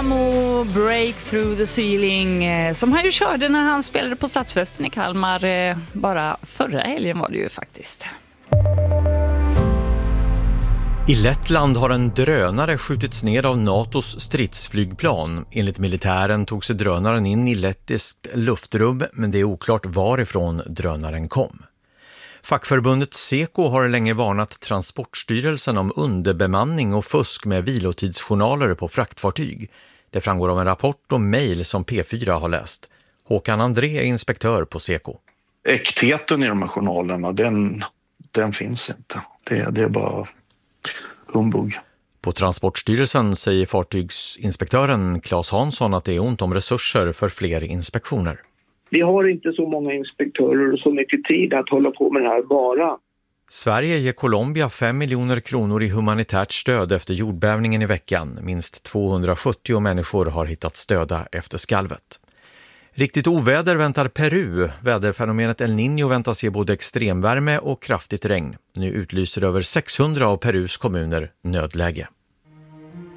Adamo, Break Through the Ceiling, som han ju körde när han spelade på Stadsfesten i Kalmar. Bara förra helgen var det ju faktiskt. I Lettland har en drönare skjutits ned av NATOs stridsflygplan. Enligt militären tog sig drönaren in i lettiskt luftrum, men det är oklart varifrån drönaren kom. Fackförbundet Seko har länge varnat Transportstyrelsen om underbemanning och fusk med vilotidsjournaler på fraktfartyg. Det framgår av en rapport och mejl som P4 har läst. Håkan André är inspektör på Seko. Äktheten i de här journalerna, den finns inte. Det är bara humbug. På Transportstyrelsen säger fartygsinspektören Claes Hansson att det är ont om resurser för fler inspektioner. Vi har inte så många inspektörer och så mycket tid att hålla på med det här bara. Sverige ger Colombia 5 miljoner kronor i humanitärt stöd efter jordbävningen i veckan. Minst 270 människor har hittats döda efter skalvet. Riktigt oväder väntar Peru. Väderfenomenet El Niño väntas ge både extremvärme och kraftigt regn. Nu utlyser över 600 av Perus kommuner nödläge.